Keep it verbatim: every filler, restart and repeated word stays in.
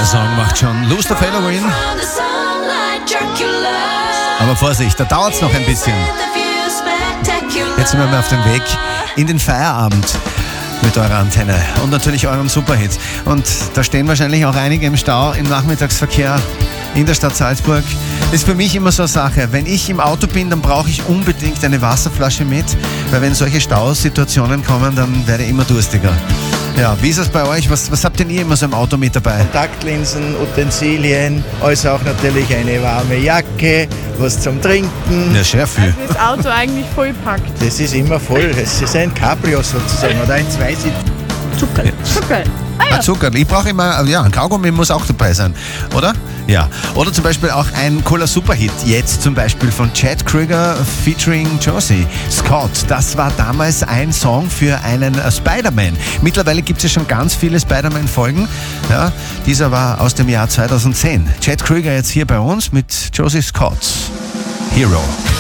Song macht schon Lust auf Halloween. Aber Vorsicht, da dauert es noch ein bisschen. Jetzt sind wir mal auf dem Weg in den Feierabend mit eurer Antenne und natürlich eurem Superhit. Und da stehen wahrscheinlich auch einige im Stau im Nachmittagsverkehr in der Stadt Salzburg. Das ist für mich immer so eine Sache. Wenn ich im Auto bin, dann brauche ich unbedingt eine Wasserflasche mit, weil wenn solche Stausituationen kommen, dann werde ich immer durstiger. Ja, wie ist es bei euch? Was, was habt denn ihr immer so im Auto mit dabei? Kontaktlinsen, Utensilien, also auch natürlich eine warme Jacke, was zum Trinken. Ja, sehr viel. Also das Auto eigentlich voll packt. Das ist immer voll. Es ist ein Cabrio sozusagen oder ein Zweisitz. Zuckerl. Zuckerl. Ah ja. Ah, Zucker. Ich brauche immer, ja, ein Kaugummi muss auch dabei sein, oder? Ja. Oder zum Beispiel auch ein cooler Superhit. Jetzt zum Beispiel von Chad Kroeger featuring Josie Scott. Das war damals ein Song für einen äh, Spider-Man. Mittlerweile gibt es ja schon ganz viele Spider-Man-Folgen. Ja, dieser war aus dem Jahr zweitausendzehn. Chad Kroeger jetzt hier bei uns mit Josie Scott. Hero.